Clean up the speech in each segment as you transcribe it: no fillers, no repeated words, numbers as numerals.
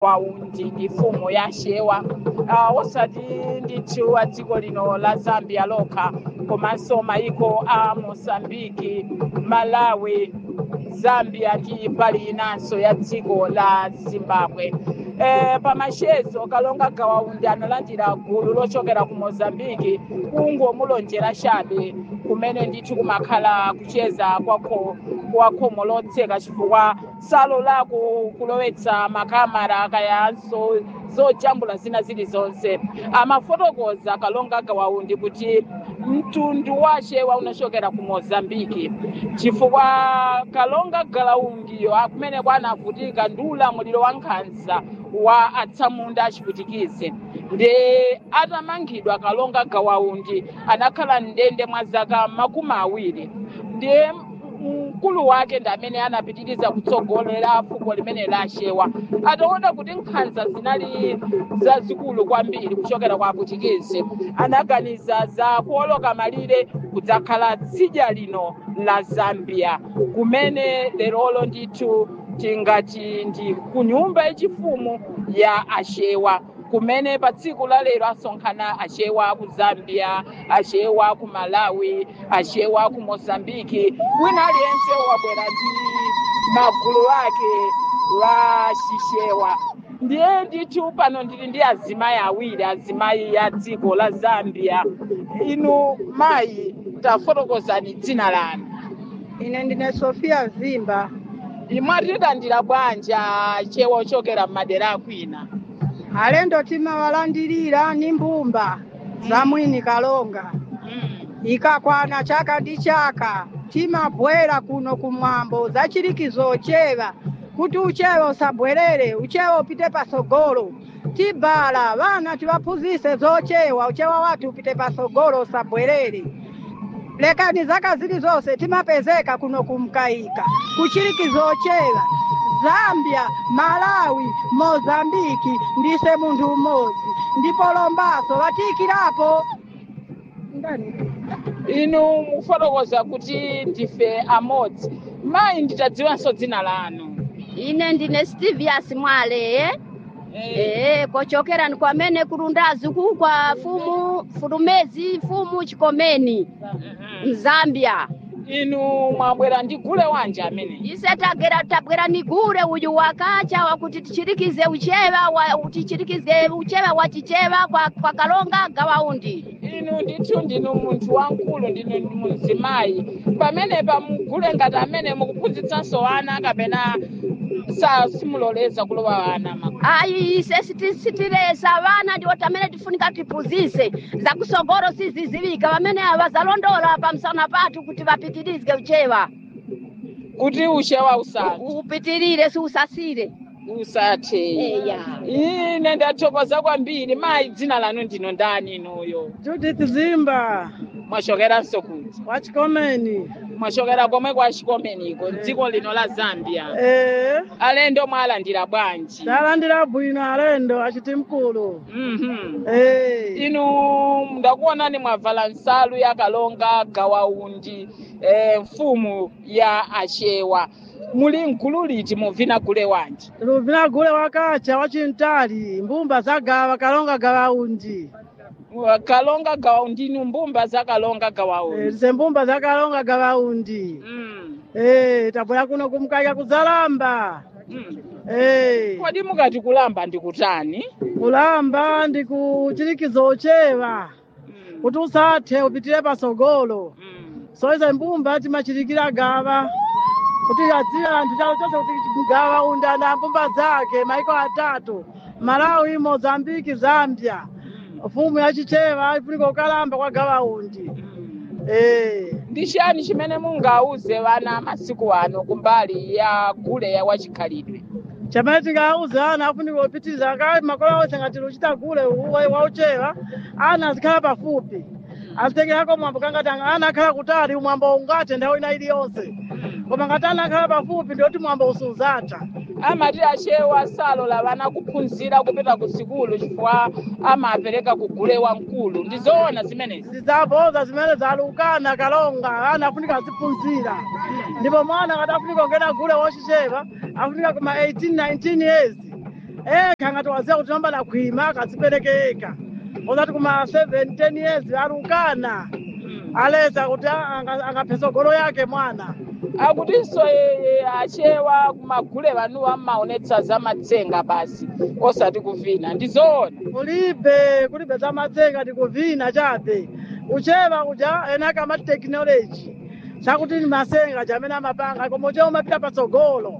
waundi ndi mfumu ya Shewa osati ndithu a dziko lino la Zambia lokha komanso mayiko a Mozambiki, Malawi, Zambia ndi mbali inanso ya dziko la Zimbabwe. Pamashezo Kalonga Gawaundi analandira gulu lochokera ku Mozambiki kungomulonjera chabe kumene ndithu kumakhala kucheza kwa khomo lotseka chifukwa salola kulowetsa makamera kayanso zojambula zina zilizonse. Amafotokoza Kalonga Gawaundi kuti mtundu wa Shewa unachokera ku Mozambiki chifukwa Kalonga Gawaundi akumene kwanavutika ndi ulamuliro wa nkhanza wa atsamunda achiputikize. Ndi atamangidwa Kalonga Gawaundi anakhala ndende mwa zaka 20. Ndiye mkulu wake ndi amene anapitiriza kutsogolera fuko limene la Shewa. Ataona kuti nkhanza zinali zazikulu kwambiri kuchokera kwa aputikize, anaganiza za kuoloka malire kudzakhala tsidya lino la Zambia kumene lerolo ndithu tingati ndi ku nyumba yachifumu ya Ashewa, kumene pa tsiku la lero asonkhana Ashewa ku Zambia, Ashewa ku Malawi, Ashewa ku Mozambiki. Wina aliyense wabwera ndi magulu ake la Shishewa. Ndiye ndithu pano ndili ndi azimayi awiri, azimayi ya dziko la Zambia. Inu mayi tafotokozani dzina lanu. Ine ndine Sofia Zimba. Imwatilandira bwanja Shewa ochokera m'madera akwina? Alendo timawalandirira ni mbumba za mwini Kalonga. Ikakwana chaka ndi chaka timabwera kuno kumwambo za chirikizo Ochewa kuti uchewa usabwerere, uchewa upite pasogolo. Tibala vana tiwaphunzise zochewa, uchewa watu upite pasogolo usabwerere. Lekani zaka zilizonse timapezeka kuno kumkaika kuchirikizo Ochewa. Zambia, Malawi, Mozambiki ndise munthu umodzi ndipo lombaso vatikirapo ndani. Inu mufotokoza kuti ndife amodzi. Mayi nditadziwanso dzina lanu. Ine ndine Stivius Mwale. Kochokera ni kwamene kulundazi kwa fumu Fulumezi, fumu Chikomeni Zambia. Inu mwabwera ndi gule wanje amene? Ise tabwera ni gule uyu wakacha wakuti tichirikize uchewa wa Chichewa kwa Kalonga Gawaundi. Inu ndithu ndinu munthu wankulu, ndinu mzimayi. Pamene pamugule ngati amene mukuphunzitsanso ana kapena simuloleza kulowa ana mako? Ayi ise sitiresa vana ndiwo tamene tifunika tiphunzise za kusogoro sizizivika vamene avazalondola pamsana patu kuti vapitirize uchewa. Kuti uchewa upitirire si usasire. Usathe. Ine ndathokoza kwambiri. Mayi dzina lanu ndino ndani inuyo? Judith Zimba. Mwashokeranso kuti? Kwa Chikomeni. Mwashokera komwe kwa Chikomeniko dziko lino la Zambia. Alendo mwalandira bwanji? Talandira bwino alendo achiti mkulu. Inu ndakuonani mwavala nsalu ya Kalonga Gawaundi, mfumu ya Ashewa. Muli mkulu liti muvina gule wanje? Luvina gule wakacha wachintali mbumba zagawa Kalonga Gawaundi. Kalonga Gawaundi ni mbumba za Kalonga Gawaundi. Mbumba za Kalonga Gawaundi. Tabwera kuno kumkaika kuzalamba. Kodi mukati kulamba ndikutani? Kulamba ndikuchirikizo Ochewa. Kuti usathe upitire pasogolo. So izo mbumba timachirikira gawa. Kuti adziwa nditalo chose kuti Gawaundi ana mbumba zake maiko 3. Malawi, Mozambiki, Zambia. Fumu ya Chichewa ifuniko kalamba kwa Gawaundi. Ndishani chimene mungauze vana masiku ano kumbali ya gule ya wachikhalidwe? Chamene tingauze ana afuniko upitiriza ngati makola onse ngati luchita gule wa Ochewa ana azikhala pafupi. Azitekerako mwambo kangati ana akhala kutali umwambo ungate nthawi ina iliyonse. Koma ngati ana akhala pafupi ndiyoti mwambo usuzatha. Amati Ashewa salola vana kuphunzira kupita ku sikulu chifukwa amapereka kugule wankulu. Ndizoona zimenezi? Ndizaboza zimene zalukana Kalonga ana afunika ziphunzira. Ndipo mwana ngati afunika ngena gule wochichewa afunika kuma 18-19 years. eka ngati waziya kuti nambala khwima akaziperekeka osati kuma 7-10 years arukana aleza kuti angaphe tsogolo yake mwana akutinso achewa kumagule vanuwa amaonetsa za matsenga basi osati kuvina ndizoona kulibe za matsenga tikuvina chabe ucheva kuja enaka amati technology chakuti ni masenga jamene amapanga koma ucheva umapita patsogolo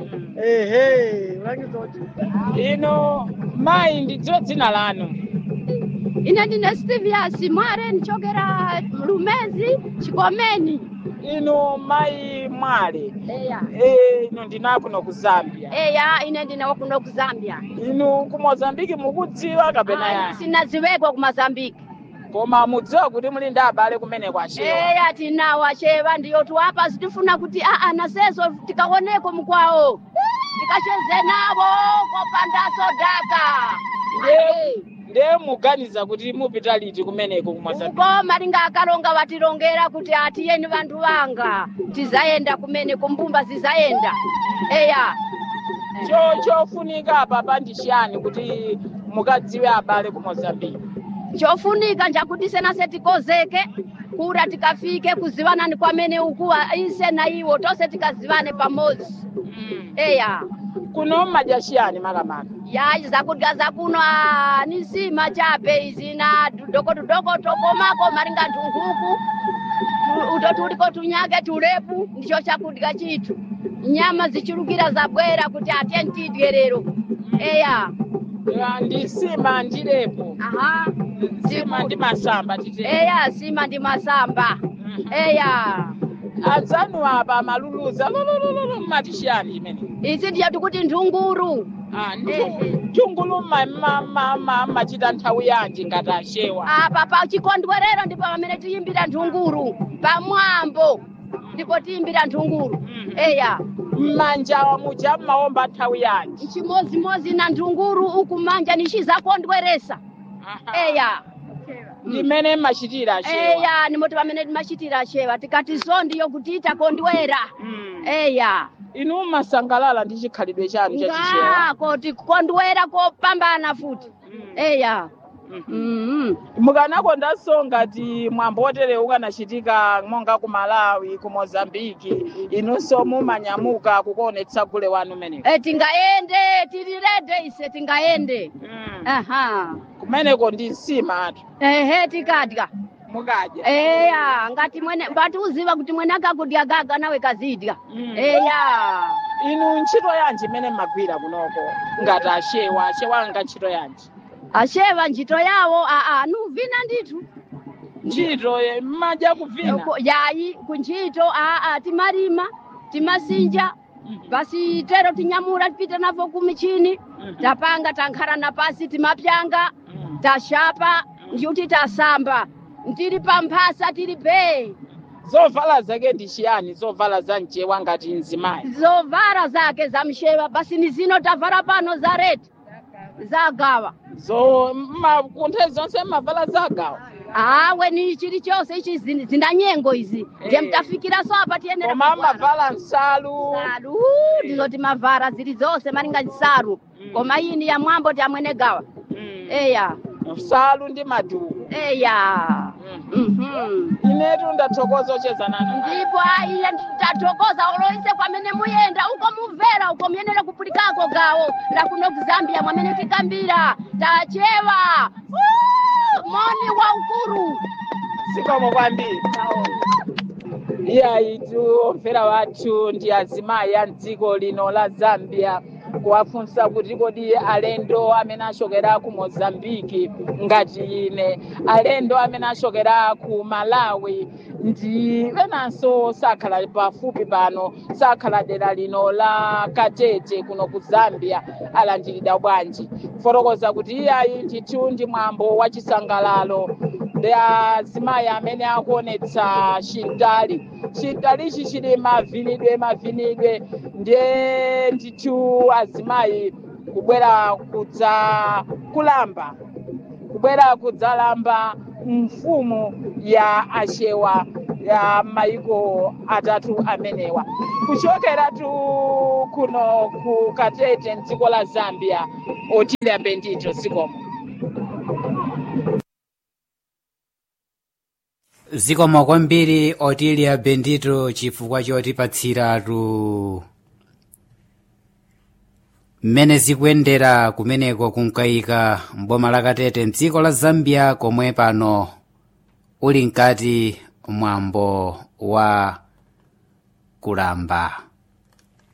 ehe ulangizoti ino mayi ndidziwe dzina lanu ine ndine Stivius Mware ndichokera Lumezi Chikomeni. ino mayi Mwale Eya. ino ndinakuno ku Zambia Eya ine ndine wakuno ku Zambia. ino ku Mozambiki mukudziwa kapena yani Sinadziweko ku Mozambiki. koma mudziwa kuti muli ndi abale kumene kwachewa Eya tinawo achewa ndiyo tuwapa sitifuna kuti naseso tikaoneko mkwawo tikacheze navo kopandaso daka. ndiye muganiza kuti mupita liti kumeneko ku Mozambiki uko malinga akalonga watilongera kuti atiyeni vantu vanga tizayenda kumene kumbumba zizayenda. Eya chofunika apa pandishani kuti mukadziwe abale ku Mozambiki chofunika njakuti senase tikozeke kura tikafike kuzivanani kwamene ukuwa ise na iwo tose tikazivane pamodzi. Eya kuno majashiyani makamaka yayi zakudya zakuno ni nsima chape izi na tudoko tokomako malinga ntunguku uto tuliko tunyage tulepu ndicho chakudya chitu nyama zichulukira zabwera kuti atiyeni tidye lero. Eya ndi sima ndilepo aha sima ndi masamba tite eya sima ndi masamba. Eya adzanu apa maluluza lolololo matishiyani chimene izi ndiye tikuti ndunguru. ntungulu machita nthawi yanji ngati achewa apa pa chikondwerero ndipo pamene tiyimbira ndunguru pamwambo ndipo tiyimbira ndunguru. Eya mmanja muja mmaomba nthawi yanji chimozimozi na ndunguru uku manja nichizakondweresa. Eya ndimene machitira achewa eya nimoti pamene timachitira achewa tikati zondiyo kuti itakondwera. Eya inu masangalala ndi chikhalidwe chanu chachichewa koti kukondwera kopambana futi. Eya mukanakondanso ngati mwambo wotere ukanachitika monga ku Malawi ku Mozambiki inunso mumanyamuka kukuonetsa gule wanu umeneko tingayende tilirede ise tingayende. Aha kumeneko ndi nsima atu tikadya mukadya eya ngati mwene bati uziva kuti mwene akakudya gaga nawe kazidya. Eya inu ntchito yanji imene mmagwira kunoko ngati achewa nga ntchito yanji achewa ntchito yawo nuvina ndithu ntchito mmadya kuvina yayi kuntchito timalima timasinja basi tero tinyamula tipita navo kumichini tapanga tankharana pasi timapyanga tashapa njuti tasamba tili pamphasa tili pe zovala zake ndi chiyani zovala za mchewa ngati mzimayi zovala zake za mchewa basi ni zino tavala pano za reti zagawa kunthe zonse mavala zagawa awe ni chilichonse ichi zina nyengo izi ndiye mtafikira so apa tiyenera koma mavala nsalu ndizoti mavala zili zonse malinga nsalu koma iyi ni ya mwambo ti amwene gawa. Eya nsalu ndi maduku. Eya inetu ndathokoza ocheza nanu ndipo iye ndathokoza oloise kwamene muyenda uko mumvera uko muyenera kupulikako gawo la kuno ku Zambia mwamene tikambira tachewa moni wa ukuru sikomo kwambiri iyayi tiomvera wathu ndi azimayi a mdziko lino la Zambia kuwafunsa kuti kodi alendo amene achokera ku Mozambiki ngati ine alendo amene achokera ku Malawi ndi enanso sakhala pafupi pano sakhala dera lino la Katete kuno ku Zambia alandiridwa bwanji fotokoza kuti iyayi ndithu ndi mwambo wa chisangalalo ndi azimayi amene akuonetsa chitalichi chili mavinidwe ndiye ndithu azimayi kubwera kudzalamba mfumu ya achewa ya maiko atatu amenewa. Kuchokera tu kuno ku Katete mdziko la Zambia, Otilia Bendito Zikomo. Zikomo kwambiri Otilia Bendito chifukwa chotipatsiratu mmene zikuyendera kumeneko kunkayika mboma la Katete mdziko la Zambia, komwe pano uli nkati mwambo wa kulamba.